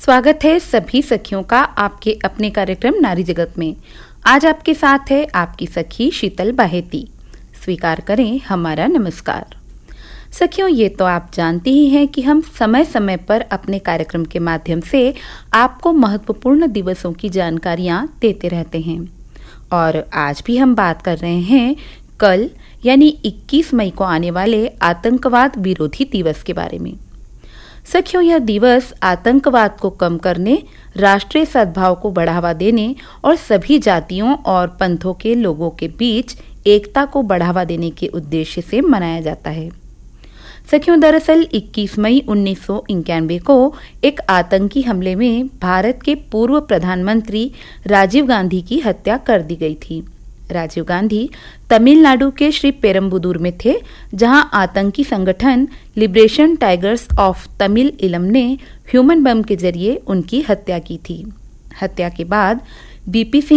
स्वागत है सभी सखियों का आपके अपने कार्यक्रम नारी जगत में। आज आपके साथ है आपकी सखी शीतल बाहेती। स्वीकार करें हमारा नमस्कार। सखियों, ये तो आप जानती ही हैं कि हम समय समय पर अपने कार्यक्रम के माध्यम से आपको महत्वपूर्ण दिवसों की जानकारियां देते रहते हैं और आज भी हम बात कर रहे हैं कल यानी 21 मई को आने वाले आतंकवाद विरोधी दिवस के बारे में। सखियों, यह दिवस आतंकवाद को कम करने, राष्ट्रीय सद्भाव को बढ़ावा देने और सभी जातियों और पंथों के लोगों के बीच एकता को बढ़ावा देने के उद्देश्य से मनाया जाता है। सखियों, दरअसल 21 मई 1991 को एक आतंकी हमले में भारत के पूर्व प्रधानमंत्री राजीव गांधी की हत्या कर दी गई थी। राजीव गांधी तमिलनाडु के श्री पेरम्बुदूर में थे, जहां आतंकी संगठन लिबरेशन टाइगर्स ऑफ तमिल इलम ने ह्यूमन बम के जरिए उनकी हत्या की थी। हत्या के बाद बीपी सिंह